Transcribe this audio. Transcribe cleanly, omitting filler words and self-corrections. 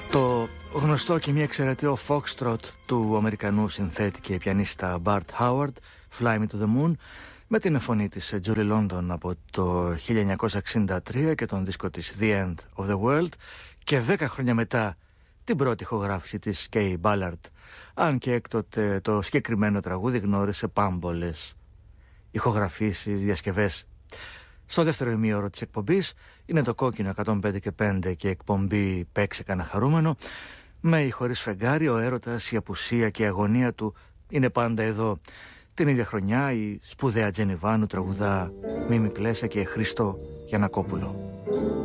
Το γνωστό και μη εξαιρετικό Foxtrot του Αμερικανού συνθέτη και πιανίστα Bart Howard, Fly Me to the Moon, με την φωνή της Julie London από το 1963 και τον δίσκο της The End of the World, και 10 χρόνια μετά την πρώτη ηχογράφηση της Kay Ballard, αν και έκτοτε το συγκεκριμένο τραγούδι γνώρισε πάμπολες ηχογραφήσεις, διασκευές. Στο δεύτερο ημίωρο της εκπομπής είναι το Κόκκινο 105 και 5 και εκπομπή «Παίξε κανένα χαρούμενο». Με ή χωρίς φεγγάρι, ο έρωτας, η απουσία και η αγωνία του είναι πάντα εδώ. Την ίδια χρονιά η σπουδαία Τζένι Βάνου τραγουδά Μίμη Πλέσα και Χρήστο Γιαννακόπουλο.